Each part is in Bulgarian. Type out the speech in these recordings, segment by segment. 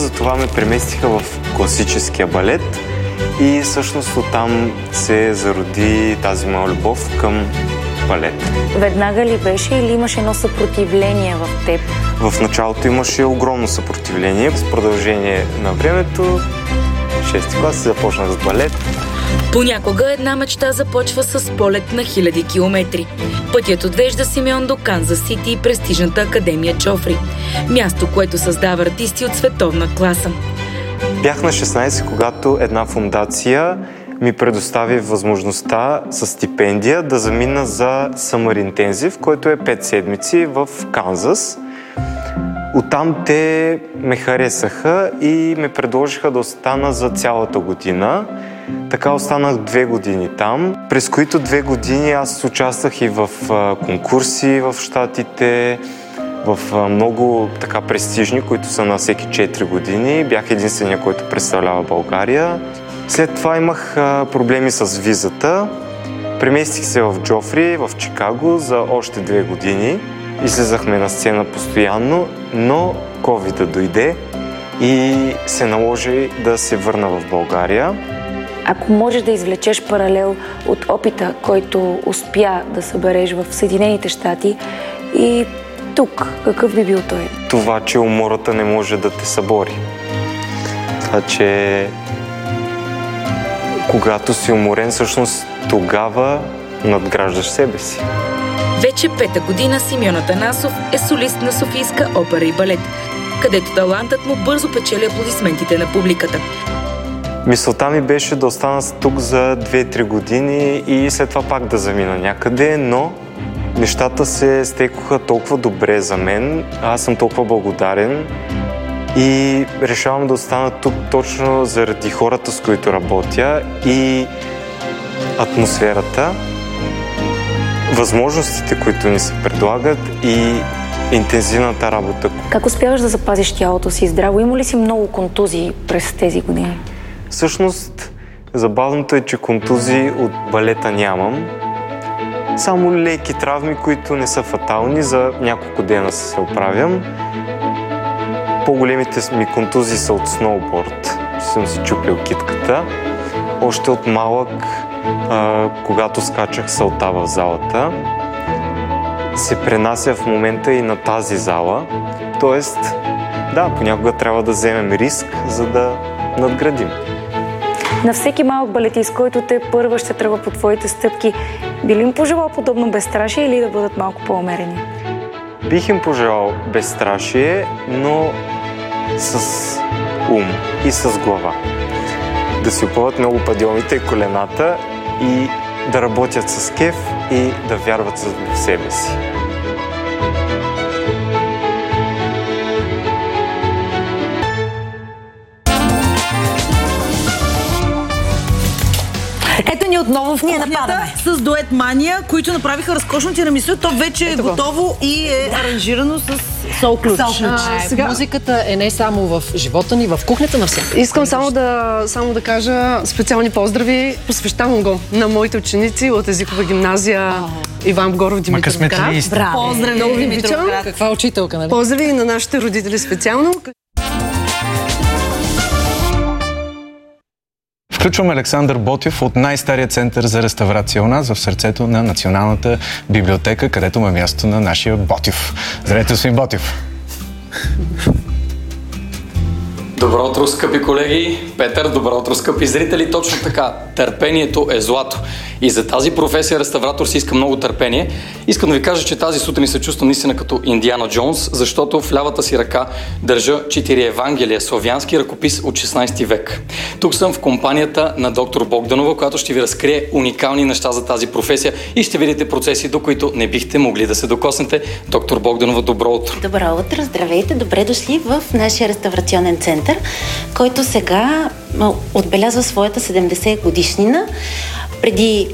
затова ме преместиха в класическия балет и всъщност оттам се зароди тази моя любов към балет. Веднага ли беше или имаше едно съпротивление в теб? В началото имаше огромно съпротивление. С продължение на времето, 6-ти клас, започнах с балет. Понякога една мечта започва с полет на хиляди километри. Пътят отвежда Симеон до Канзас Сити и престижната академия Джофри. Място, което създава артисти от световна класа. Бях на 16, когато една фондация ми предостави възможността със стипендия да замина за Summer Intensive, който е 5 седмици в Канзас. Оттам те ме харесаха и ме предложиха да остана за цялата година. Така останах 2 години там, през които 2 години аз участвах и в конкурси в Щатите, в много така престижни, които са на всеки 4 години. Бях единствения, който представлява България. След това имах проблеми с визата. Преместих се в Джофри, в Чикаго за още 2 години. Излизахме на сцена постоянно, но ковида дойде и се наложи да се върна в България. Ако можеш да извлечеш паралел от опита, който успя да събереш в Съединените щати и тук, какъв би бил той? Това, че умората не може да те събори. Това, че когато си уморен, всъщност тогава надграждаш себе си. Вече 5-та година Симеон Атанасов е солист на Софийска опера и балет, където талантът му бързо печели аплодисментите на публиката. Мисълта ми беше да остана тук за 2-3 години и след това пак да замина някъде, но нещата се стекоха толкова добре за мен, аз съм толкова благодарен и решавам да остана тук точно заради хората, с които работя и атмосферата, възможностите, които ни се предлагат и интензивната работа. Как успяваш да запазиш тялото си здраво? Има ли си много контузии през тези години? Всъщност, забавното е, че контузии от балета нямам. Само леки травми, които не са фатални, за няколко дена се оправям. По-големите ми контузии са от сноуборд. Съм си чупил китката. Още от малък, когато скачах салта в залата, се пренася в момента и на тази зала. Тоест, да, понякога трябва да вземем риск, за да надградим. На всеки малък балетист, който те първа ще тръгва по твоите стъпки, би ли им пожелал подобно безстрашие или да бъдат малко по-умерени? Бих им пожелал безстрашие, но с ум и с глава. Да си опъват много падионите и колената и да работят с кеф и да вярват в себе си. Ето ни отново в кухнята с дует Мания, които направиха разкошно тирамису. То вече е готово и е аранжирано с сол ключ. Сега музиката е не само в живота ни, в кухнята на всеки. Искам само да кажа специални поздрави. Посвещавам го на моите ученици от езикова гимназия Иван Богоров, Димитровград. Браво! Поздрави, много ви обичам. Каква учителка, нали? Поздрави и на нашите родители специално. Включвам Александър Ботев от най-стария център за реставрация у нас в сърцето на Националната библиотека, където му е място на нашия Ботев. Здравейте, господин Ботев! Добро утро, скъпи колеги! Петър, добро утро, скъпи зрители! Точно така, търпението е злато. И за тази професия реставратор си иска много търпение. Искам да ви кажа, че тази сутрин се чувствам наистина като Индиана Джонс, защото в лявата си ръка държа 4 Евангелия, славянски ръкопис от 16 век. Тук съм в компанията на доктор Богданова, която ще ви разкрие уникални неща за тази професия и ще видите процеси, до които не бихте могли да се докоснете. Доктор Богданова, добро утро! Добро утро, здравейте, добре дошли в нашия реставрационен център, който сега отбелязва своята 70 годишнина. Преди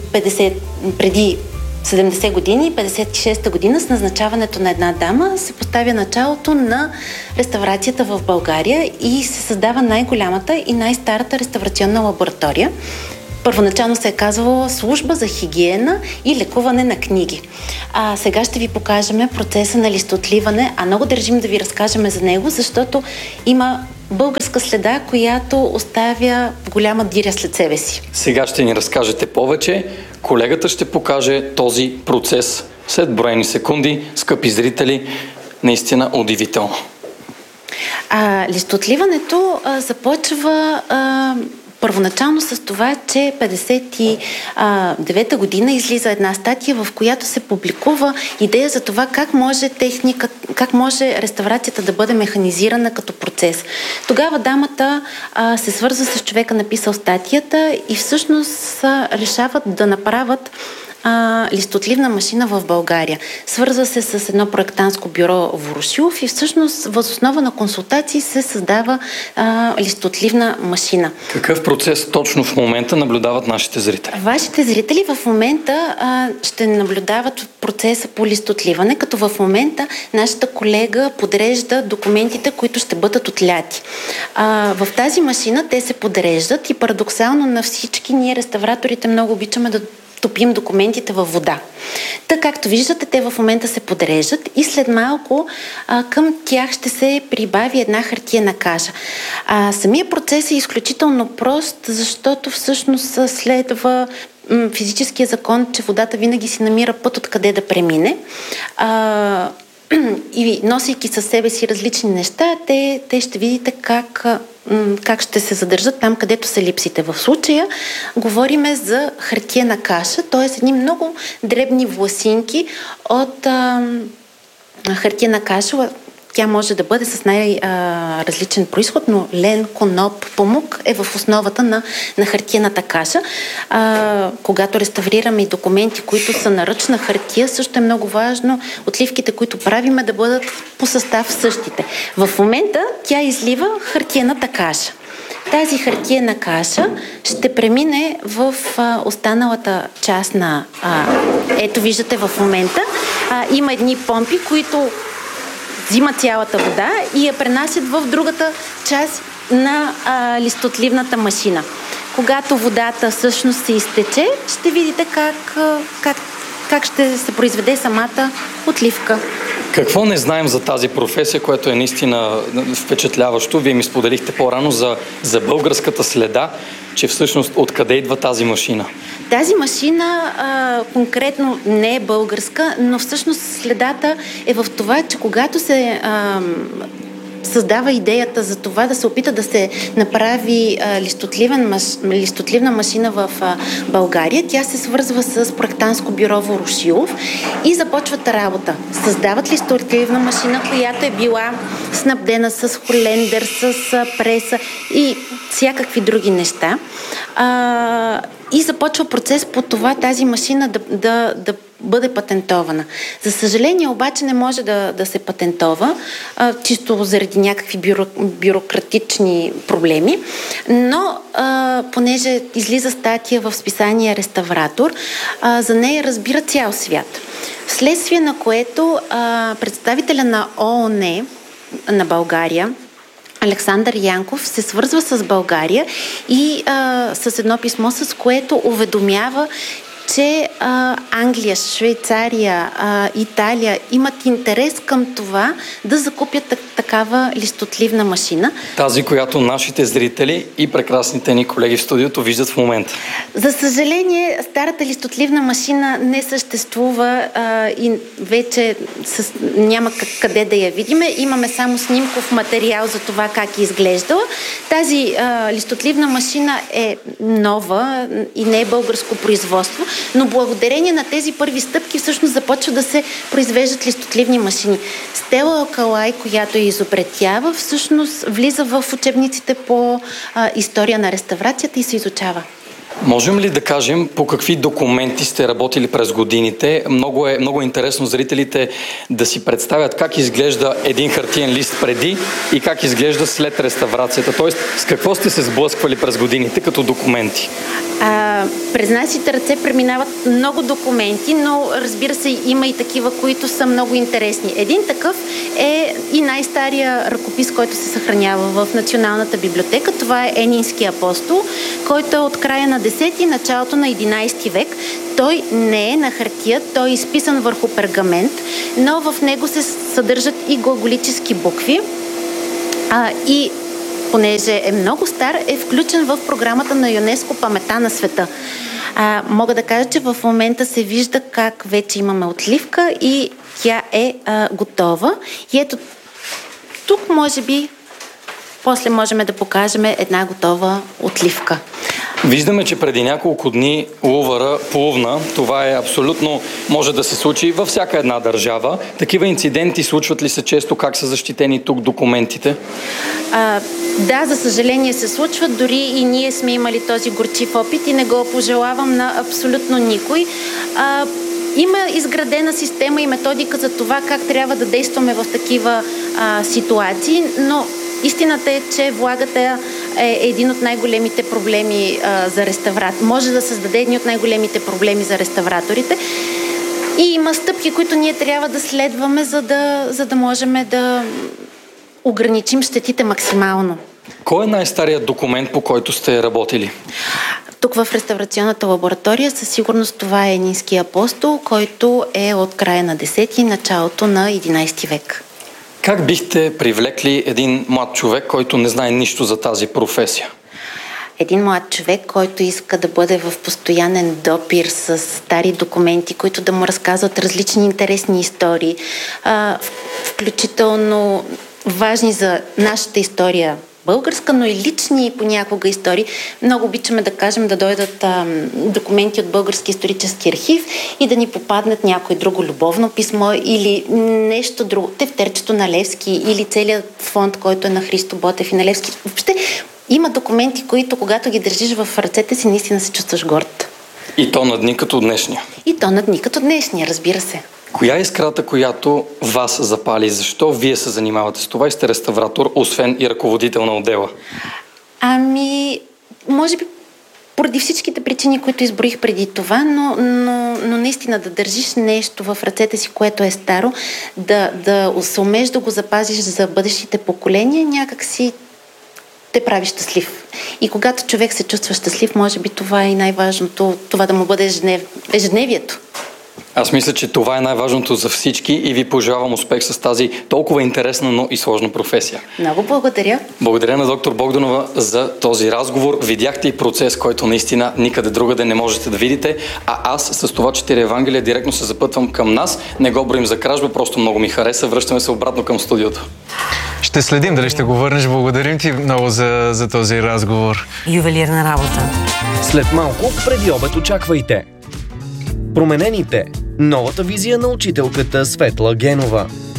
70 години, 56-та година, с назначаването на една дама се поставя началото на реставрацията в България и се създава най-голямата и най-старата реставрационна лаборатория. Първоначално се е казвало служба за хигиена и лекуване на книги. Сега ще ви покажем процеса на листотливане, а много държим да ви разкажем за него, защото има българска следа, която оставя голяма диря след себе си. Сега ще ни разкажете повече. Колегата ще покаже този процес след броени секунди. Скъпи зрители, наистина удивително. Листотливането започва първоначално с това, че 59-та година излиза една статия, в която се публикува идея за това как може реставрацията да бъде механизирана като процес. Тогава дамата се свързва с човека, написал статията, и всъщност решават да направят листотливна машина в България. Свързва се с едно проектантско бюро Ворошилов и всъщност въз основа на консултации се създава листотливна машина. Какъв процес точно в момента наблюдават нашите зрители? Вашите зрители в момента ще наблюдават процеса по листотливане, като в момента нашата колега подрежда документите, които ще бъдат отляти. В тази машина те се подреждат и парадоксално на всички ние, реставраторите, много обичаме да топим документите във вода. Така, както виждате, те в момента се подреждат и след малко към тях ще се прибави една хартиена каша. Самия процес е изключително прост, защото всъщност следва физическия закон, че водата винаги си намира път откъде да премине. И носейки със себе си различни неща, те ще видите как ще се задържат там, където са липсите. В случая говориме за хартиена каша, т.е. едни много дребни власинки от хартиена каша. Тя може да бъде с най-различен произход, но лен, коноп, памук е в основата на хартиената каша. Когато реставрираме и документи, които са на ръчна хартия, също е много важно отливките, които правиме, да бъдат по състав същите. В момента тя излива хартиената каша. Тази хартиена каша ще премине в останалата част на... Ето виждате в момента. Има едни помпи, които взимат цялата вода и я пренасят в другата част на листотливната машина. Когато водата всъщност се изтече, ще видите как ще се произведе самата отливка. Какво не знаем за тази професия, което е наистина впечатляващо? Вие ми споделихте по-рано за българската следа, че всъщност откъде идва тази машина? Тази машина конкретно не е българска, но всъщност следата е в това, че когато се създава идеята за това да се опита да се направи листотливна машина в България, тя се свързва с проектантско бюро Ворошилов и започват работа. Създават листотливна машина, която е била снабдена с холендер, с преса и всякакви други неща. И започва процес по това тази машина да бъде патентована. За съжаление обаче не може да се патентова, чисто заради някакви бюрократични проблеми, но понеже излиза статия в списание Реставратор, за нея разбира цял свят. Вследствие на което представителя на ООН на България, Александър Янков, се свързва с България и с едно писмо, с което уведомява, че Англия, Швейцария, Италия имат интерес към това да закупят такава листотливна машина. Тази, която нашите зрители и прекрасните ни колеги в студиото виждат в момента. За съжаление, старата листотливна машина не съществува и вече няма къде да я видиме. Имаме само снимков материал за това как е изглеждала. Тази листотливна машина е нова и не е българско производство, но благодарение на тези първи стъпки всъщност започва да се произвеждат листотливни машини. Стела Алкалай, която я изобретява, всъщност влиза в учебниците по история на реставрацията и се изучава. Можем ли да кажем по какви документи сте работили през годините? Много е интересно зрителите да си представят как изглежда един хартиен лист преди и как изглежда след реставрацията. Тоест, с какво сте се сблъсквали през годините като документи? През нашите ръце преминават много документи, но разбира се има и такива, които са много интересни. Един такъв е и най-стария ръкопис, който се съхранява в Националната библиотека. Това е Енински апостол, който е от края на 10 и началото на 11 век. Той не е на хартия, той е изписан върху пергамент, но в него се съдържат и глаголически букви и понеже е много стар, е включен в програмата на ЮНЕСКО Паметта на света. Мога да кажа, че в момента се вижда как вече имаме отливка и тя е готова. И ето тук, може би, после можем да покажем една готова отливка. Виждаме, че преди няколко дни Лувъра плувна. Това е абсолютно, може да се случи във всяка една държава. Такива инциденти случват ли се често? Как са защитени тук документите? Да, за съжаление се случват. Дори и ние сме имали този горчив опит и не го пожелавам на абсолютно никой. Има изградена система и методика за това как трябва да действаме в такива ситуации, но истината е, че влагата е един от най-големите проблеми за реставрат. Може да създаде един от най-големите проблеми за реставраторите. И има стъпки, които ние трябва да следваме, за да можем да ограничим щетите максимално. Кой е най-старият документ, по който сте работили? Тук в реставрационната лаборатория със сигурност това е Енинския апостол, който е от края на 10-ти, началото на 11 век. Как бихте привлекли един млад човек, който не знае нищо за тази професия? Един млад човек, който иска да бъде в постоянен допир с стари документи, които да му разказват различни интересни истории, включително важни за нашата история българска, но и лични понякога истории. Много обичаме да кажем да дойдат документи от Български исторически архив и да ни попаднат някое друго любовно писмо или нещо друго, тефтерчето на Левски или целият фонд, който е на Христо Ботев и на Левски. Въобще има документи, които когато ги държиш в ръцете си, наистина се чувстваш горд. И то на дни като днешния. И то на дни като днешния, разбира се. Коя е искрата, която вас запали? Защо вие се занимавате с това и сте реставратор, освен и ръководител на отдела? Може би поради всичките причини, които изброих преди това, но наистина да държиш нещо в ръцете си, което е старо, да умееш да го запазиш за бъдещите поколения, някак си те прави щастлив. И когато човек се чувства щастлив, може би това е и най-важното, това да му бъде ежедневието. Аз мисля, че това е най-важното за всички и ви пожелавам успех с тази толкова интересна, но и сложна професия. Много благодаря. Благодаря на доктор Богданова за този разговор. Видяхте и процес, който наистина никъде другаде не можете да видите, а аз с това четири Евангелия директно се запътвам към нас. Не го броим за кражба, просто много ми хареса. Връщаме се обратно към студиото. Ще следим дали ще го върнеш. Благодарим ти много за този разговор. Ювелирна работа. След малко, преди обед очаквайте. Променените. Новата визия на учителката Светла Генова.